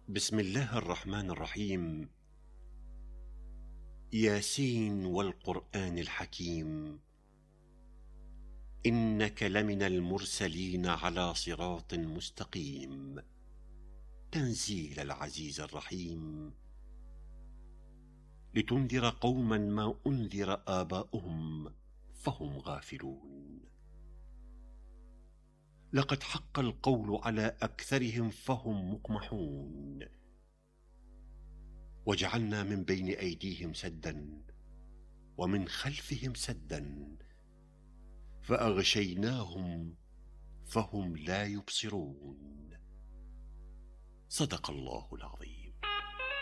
بسم الله الرحمن الرحيم. ياسين والقرآن الحكيم، إنك لمن المرسلين على صراط مستقيم، تنزيل العزيز الرحيم، لتنذر قوما ما أنذر آباؤهم فهم غافلون. لقد حق القول على أكثرهم فهم مقمحون، وجعلنا من بين أيديهم سدا ومن خلفهم سدا فأغشيناهم فهم لا يبصرون. صدق الله العظيم.